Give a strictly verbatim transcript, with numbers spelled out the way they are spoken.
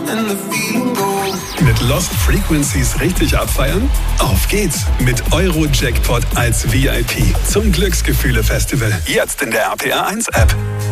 Mit Lost Frequencies richtig abfeiern? Auf geht's mit Eurojackpot als V I P zum Glücksgefühle-Festival. Jetzt in der R P R eins App.